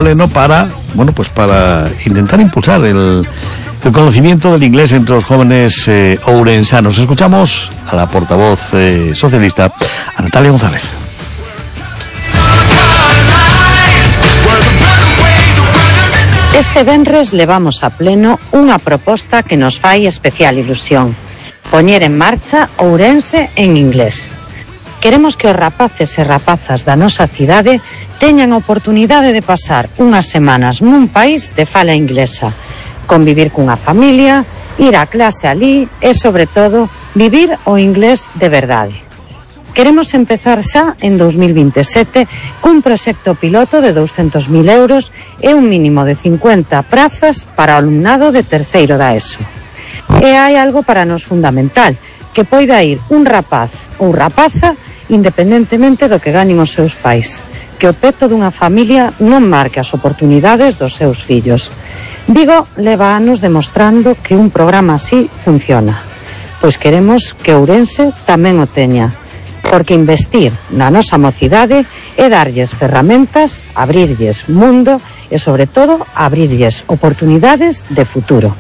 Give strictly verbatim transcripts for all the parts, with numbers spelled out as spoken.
pleno para, bueno, pues para intentar impulsar el, el conocimiento del inglés entre los jóvenes eh, ourensanos. Escuchamos a la portavoz eh, socialista, a Natalia González. Este venres levamos a pleno unha proposta que nos fai especial ilusión: poñer en marcha Ourense en inglés. Queremos que os rapaces e rapazas da nosa cidade teñan a oportunidade de pasar unhas semanas nun país de fala inglesa, convivir cunha familia, ir á clase alí e, sobre todo, vivir o inglés de verdade. Queremos empezar xa en dos mil veintesete cun proxecto piloto de douscentos mil euros e un mínimo de cincuenta prazas para o alumnado de terceiro da ESO. E hai algo para nos fundamental, que poida ir un rapaz ou rapaza independentemente do que ganen os seus pais, que o peto dunha familia non marque as oportunidades dos seus fillos. Vigo leva anos demostrando que un programa así funciona, pois queremos que Ourense tamén o teña, porque investir na nosa mocidade é darlles ferramentas, abrirlles mundo e, sobre todo, abrirlles oportunidades de futuro.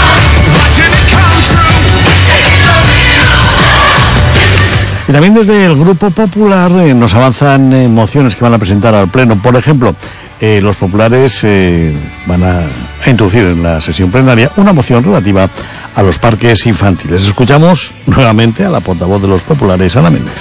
Y también desde el Grupo Popular eh, nos avanzan eh, mociones que van a presentar al Pleno. Por ejemplo, eh, los populares eh, van a, a introducir en la sesión plenaria una moción relativa a los parques infantiles. Escuchamos nuevamente a la portavoz de los populares, Ana Méndez.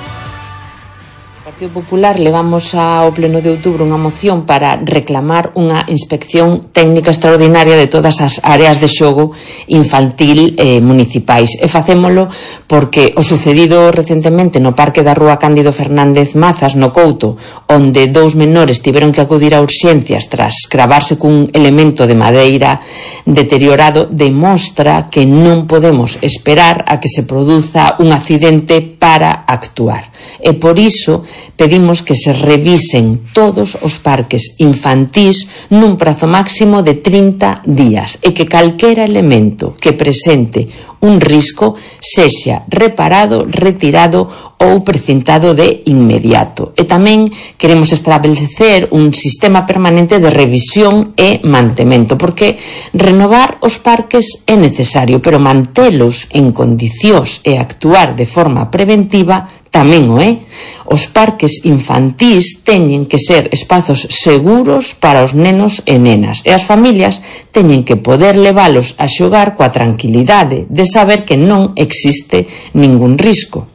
O Partido Popular levamos ao pleno de outubro unha moción para reclamar unha inspección técnica extraordinaria de todas as áreas de xogo infantil eh, municipais, e facémolo porque o sucedido recentemente no Parque da Rúa Cándido Fernández Mazas, no Couto, onde dous menores tiveron que acudir a urxencias tras cravarse cun elemento de madeira deteriorado, demostra que non podemos esperar a que se produza un accidente para actuar, e por iso pedimos que se revisen todos os parques infantís nun prazo máximo de trinta días e que calquera elemento que presente un risco sexa reparado, retirado ou precintado de inmediato. E tamén queremos establecer un sistema permanente de revisión e mantemento, porque renovar os parques é necesario, pero mantelos en condicións e actuar de forma preventiva tamén o é. Os parques infantís teñen que ser espazos seguros para os nenos e nenas, e as familias teñen que poder levalos a xogar coa tranquilidade de saber que non existe ningún risco.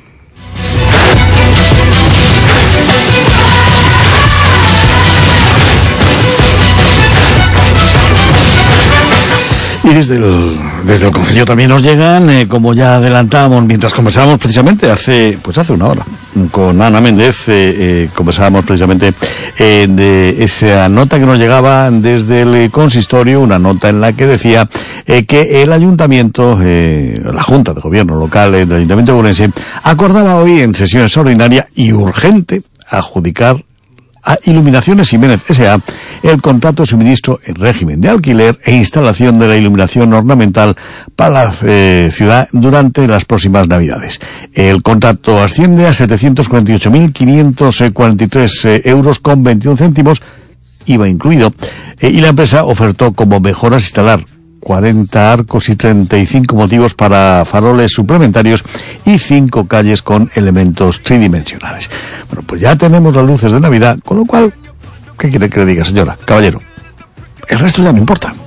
Y desde el, desde el Concello también nos llegan, eh, como ya adelantamos mientras conversábamos precisamente hace pues hace una hora con Ana Méndez, eh, eh, conversábamos precisamente eh, de esa nota que nos llegaba desde el consistorio, una nota en la que decía eh, que el ayuntamiento, eh, la Junta de Gobierno local eh, del Ayuntamiento de Ourense, acordaba hoy en sesión extraordinaria y urgente adjudicar a Iluminaciones Jiménez S A el contrato de suministro en régimen de alquiler e instalación de la iluminación ornamental para la eh, ciudad durante las próximas Navidades. El contrato asciende a setecientos cuarenta y ocho mil quinientos cuarenta y tres eh, euros con veintiún céntimos, I V A incluido, eh, y la empresa ofertó como mejoras instalar cuarenta arcos y treinta y cinco motivos para faroles suplementarios y cinco calles con elementos tridimensionales. Bueno, pues ya tenemos las luces de Navidad, con lo cual, ¿qué quiere que le diga, señora? Caballero, el resto ya no importa.